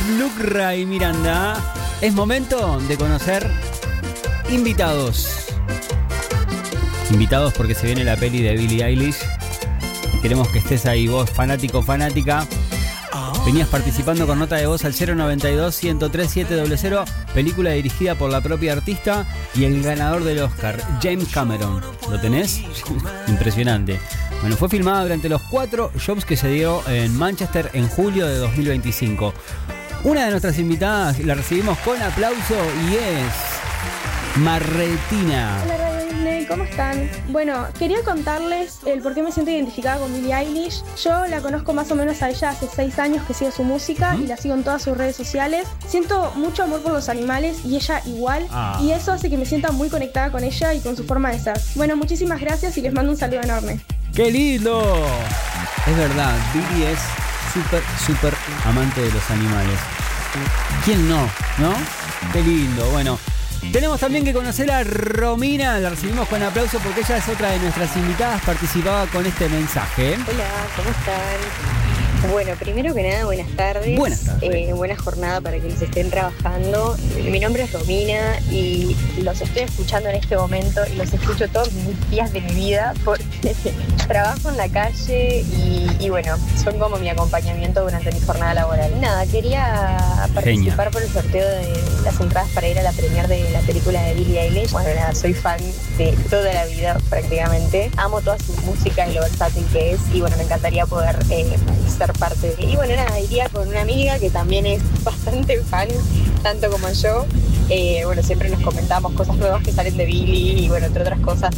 Lucra y Miranda. Es momento de conocer invitados. Invitados porque se viene la peli de Billie Eilish. Queremos que estés ahí, vos, fanático, fanática. Venías participando con nota de voz al 092-103-700. Película dirigida por la propia artista y el ganador del Oscar, James Cameron. ¿Lo tenés? Impresionante. Bueno, fue filmada durante los 4 shows que se dio en Manchester en julio de 2025. Una de nuestras invitadas la recibimos con aplauso y es Marretina. Hola Radio Disney, ¿cómo están? Bueno, quería contarles el por qué me siento identificada con Billie Eilish. Yo la conozco más o menos a ella hace 6 años que sigo su música y la sigo en todas sus redes sociales. Siento mucho amor por los animales y ella igual, y eso hace que me sienta muy conectada con ella y con su forma de ser. Bueno, muchísimas gracias y les mando un saludo enorme. ¡Qué lindo! Es verdad, Billie es súper amante de los animales. ¿Quién no? ¿No? ¡Qué lindo! Bueno, tenemos también que conocer a Romina. La recibimos con aplauso porque ella es otra de nuestras invitadas. Participaba con este mensaje. Hola, ¿cómo están? Bueno, primero que nada, buenas tardes. Buenas tardes. Buena jornada para quienes estén trabajando. Mi nombre es Romina y los estoy escuchando en este momento y los escucho todos mis días de mi vida porque trabajo en la calle y bueno, son como mi acompañamiento durante mi jornada laboral. Nada, quería participar por el sorteo de las entradas para ir a la premiere de la película de Billie Eilish. Bueno, nada, soy fan de toda la vida prácticamente. Amo toda su música y lo versátil que es y bueno, me encantaría poder ser parte de... Y bueno, nada, iría con una amiga que también es bastante fan, tanto como yo. Bueno, siempre nos comentamos cosas nuevas que salen de Billie y bueno, entre otras cosas